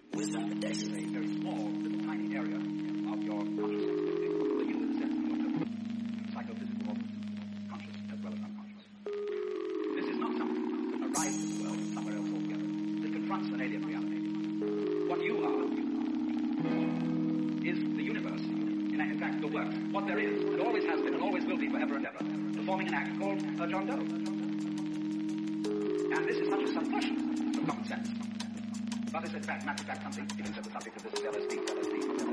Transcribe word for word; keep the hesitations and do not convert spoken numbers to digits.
Wisdom protection. A very small, little tiny area of your consciousness. The you in the sense of your psychophysical, conscious as well as unconscious. This is not something that arrives in the world somewhere else altogether. It confronts an alien reality. What you are is the universe. In fact, the work, what there is, and always has been and always will be forever and ever, performing an act called uh, John Doe. And this is such a subversion of common sense. But it's in fact, matter of fact, something, even so the subject of this is L S D, L S D, L S D.